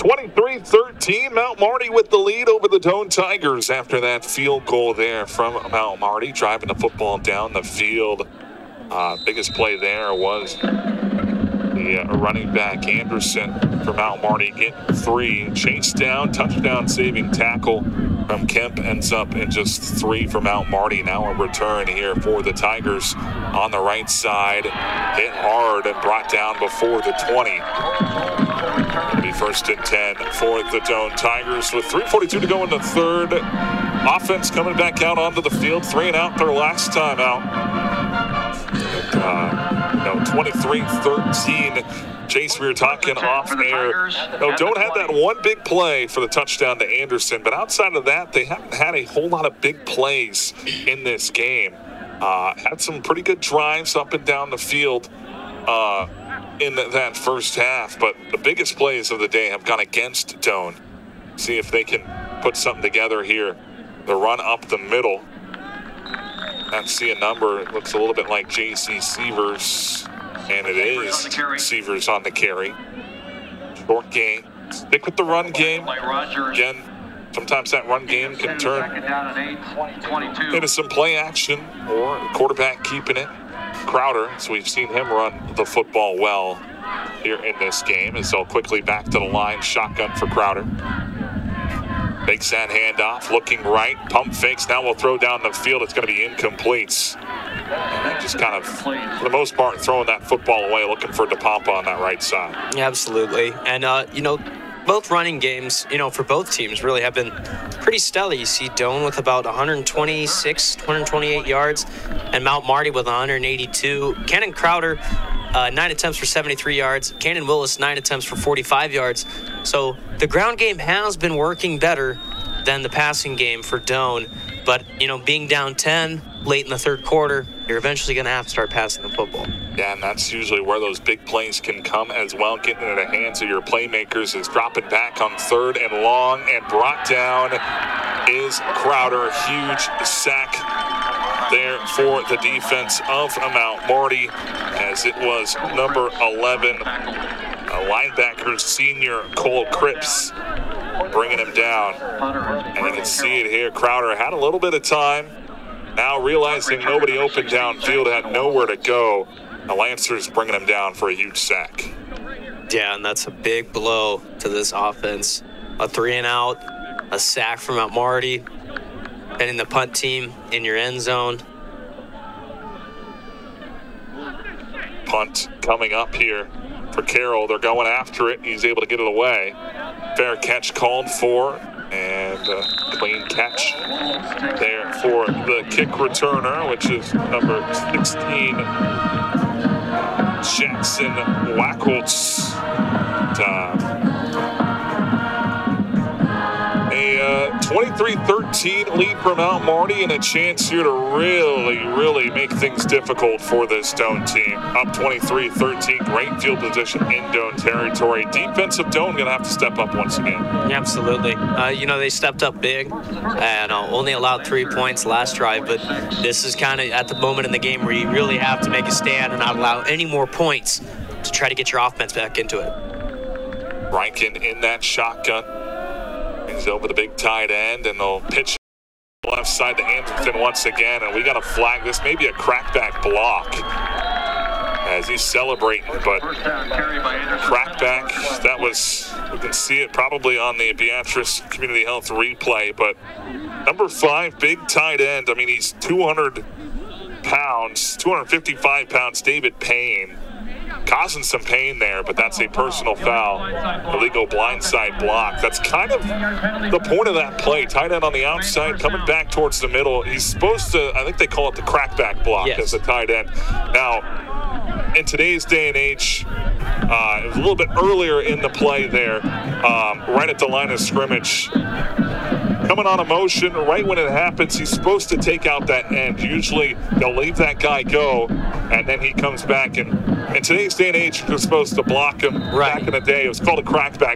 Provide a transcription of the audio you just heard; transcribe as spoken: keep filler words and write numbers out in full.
twenty-three thirteen, Mount Marty with the lead over the Doane Tigers after that field goal there from Mount Marty, driving the football down the field. Uh, biggest play there was the uh, running back Anderson for Mount Marty getting three. Chase down, touchdown saving tackle from Kemp ends up in just three for Mount Marty. Now a return here for the Tigers on the right side. Hit hard and brought down before the twenty. It'll be first and ten for the Doane Tigers with three forty-two to go in the third. Offense coming back out onto the field. Three and out their last time out. Uh, you know, twenty-three thirteen. Chase, we were talking off air. No, Doane had that one big play for the touchdown to Anderson, but outside of that, they haven't had a whole lot of big plays in this game. Uh, had some pretty good drives up and down the field uh, in that first half, but the biggest plays of the day have gone against Doane. See if they can put something together here. The run up the middle. Let's see a number. It looks a little bit like J C Severs, and it is Severs on the carry. Short game. Stick with the run game. Again, sometimes that run game can turn into some play action or quarterback keeping it. Crowder, so we've seen him run the football well here in this game, as they'll quickly back to the line. Shotgun for Crowder. Makes that handoff, looking right, pump fakes, now we'll throw down the field. It's going to be incomplete. And just kind of, for the most part, throwing that football away, looking for DePompa on that right side. Yeah, absolutely. And, uh, you know, both running games, you know, for both teams really have been pretty stellar. You see Doane with about one twenty-six, one twenty-eight yards, and Mount Marty with one eighty-two. Cannon Crowder, Uh, nine attempts for seventy-three yards. Cannon Willis, nine attempts for forty-five yards. So the ground game has been working better than the passing game for Doane. But, you know, being down ten late in the third quarter, you're eventually going to have to start passing the football. Yeah, and that's usually where those big plays can come as well. Getting into the hands of your playmakers is dropping back on third and long, and brought down is Crowder. Huge sack there for the defense of Mount Marty, as it was number eleven, a linebacker, senior Cole Cripps, bringing him down. And you can see it here. Crowder had a little bit of time. Now realizing nobody open downfield, had nowhere to go. The Lancers bringing him down for a huge sack. Yeah, and that's a big blow to this offense. A three and out, a sack from Mount Marty, and in the punt team in your end zone. Punt coming up here for Carroll. They're going after it. He's able to get it away. Fair catch called for, and a clean catch there for the kick returner, which is number sixteen, Jackson Wacholtz. Uh, a uh, twenty-three thirteen lead for Mount Marty, and a chance here to really, really make things difficult for this Doane team. Up twenty-three thirteen, great field position in Doane territory. Defensive Doane going to have to step up once again. Yeah, absolutely. Uh, you know, they stepped up big and uh, only allowed three points last drive, but this is kind of at the moment in the game where you really have to make a stand and not allow any more points to try to get your offense back into it. Rankin in that shotgun. Brings over the big tight end, and they'll pitch left side to Anderson once again, and we got to flag this. Maybe a crackback block as he's celebrating, but crackback, that was, we can see it probably on the Beatrice Community Health replay, but number five, big tight end. I mean, he's two hundred pounds, two hundred fifty-five pounds, David Payne. Causing some pain there, but that's a personal foul. Illegal blindside block. That's kind of the point of that play. Tight end on the outside, coming back towards the middle. He's supposed to, I think they call it the crackback block yes. as a tight end. Now, in today's day and age, uh, it was a little bit earlier in the play there, um, right at the line of scrimmage. Coming on a motion, right when it happens, he's supposed to take out that end. Usually, they'll leave that guy go, and then he comes back. And in today's day and age, you're supposed to block him. Right. Back in the day, it was called a crackback